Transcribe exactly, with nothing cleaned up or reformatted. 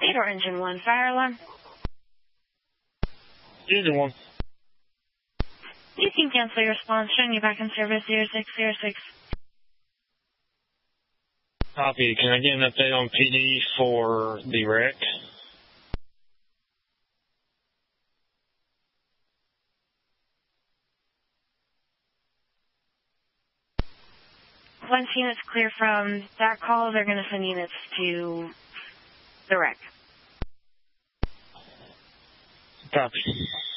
Theodore Engine one, fire alarm. Engine one. You can cancel your response, showing you back in service zero six zero six. Copy. Can I get an update on P D for the wreck? Once units clear from that call, they're going to send units to the wreck. Copy.